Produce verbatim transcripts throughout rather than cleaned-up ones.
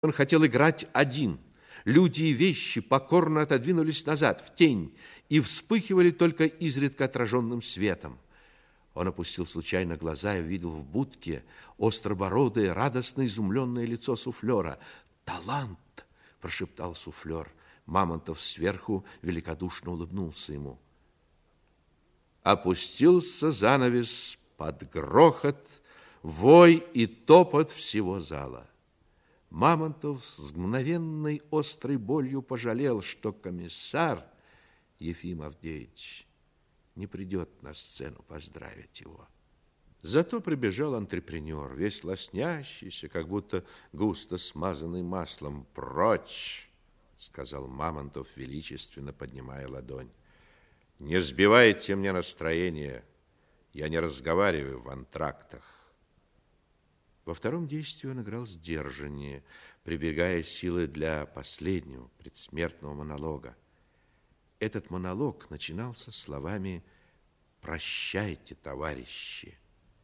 Он хотел играть один. Люди и вещи покорно отодвинулись назад, в тень, и вспыхивали только изредка отраженным светом. Он опустил случайно глаза и увидел в будке остробородое, радостно изумленное лицо суфлера. «Талант!» – прошептал суфлер. Мамонтов сверху великодушно улыбнулся ему. Опустился занавес под грохот, вой и топот всего зала. Мамонтов с мгновенной острой болью пожалел, что комиссар Ефим Авдеевич не придет на сцену поздравить его. Зато прибежал антрепренер, весь лоснящийся, как будто густо смазанный маслом. «Прочь!» — сказал Мамонтов, величественно поднимая ладонь. «Не сбивайте мне настроение, я не разговариваю в антрактах». Во втором действии он играл сдержаннее, прибегая силы для последнего предсмертного монолога. Этот монолог начинался словами «Прощайте, товарищи».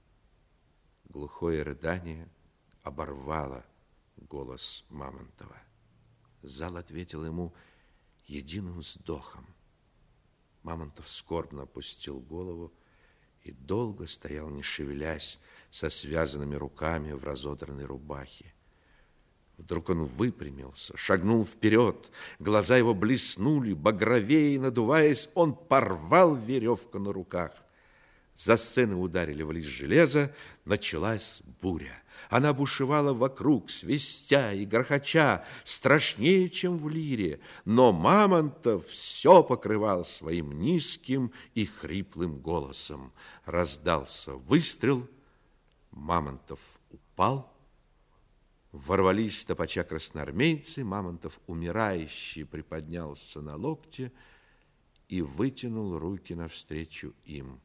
Глухое рыдание оборвало голос Мамонтова. Зал ответил ему единым вздохом. Мамонтов скорбно опустил голову и долго стоял, не шевелясь, со связанными руками в разодранной рубахе. Вдруг он выпрямился, шагнул вперед, глаза его блеснули, багровее, надуваясь, он порвал веревку на руках. За сценой ударили в лист железа, началась буря. Она бушевала вокруг, свистя и грохоча, страшнее, чем в лире, но Мамонтов все покрывал своим низким и хриплым голосом. Раздался выстрел, Мамонтов упал, ворвались топача красноармейцы, Мамонтов, умирающий, приподнялся на локте и вытянул руки навстречу им.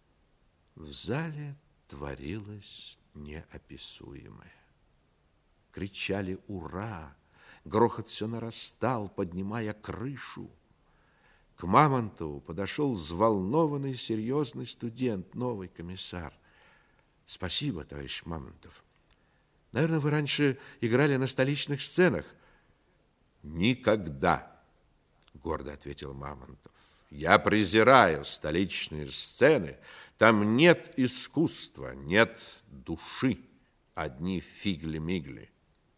В зале творилось неописуемое. Кричали «Ура!», грохот все нарастал, поднимая крышу. К Мамонтову подошел взволнованный, серьезный студент, новый комиссар. «Спасибо, товарищ Мамонтов. Наверное, вы раньше играли на столичных сценах?» «Никогда», — гордо ответил Мамонтов. «Я презираю столичные сцены. Там нет искусства, нет души, одни фигли-мигли».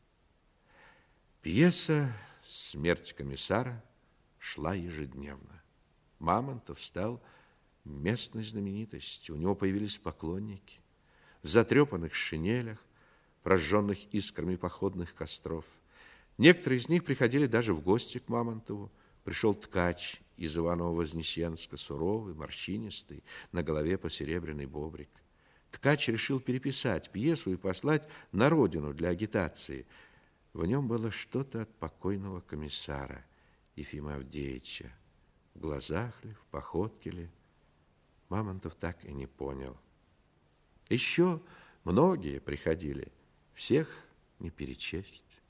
Пьеса «Смерть комиссара» шла ежедневно. Мамонтов стал местной знаменитостью. У него появились поклонники в затрепанных шинелях, прожженных искрами походных костров. Некоторые из них приходили даже в гости к Мамонтову. Пришел ткач из Иваново-Вознесенска, суровый, морщинистый, на голове посеребряный бобрик. Ткач решил переписать пьесу и послать на родину для агитации. В нем было что-то от покойного комиссара Ефима Авдеевича. В глазах ли, в походке ли, Мамонтов так и не понял. Еще многие приходили, всех не перечесть.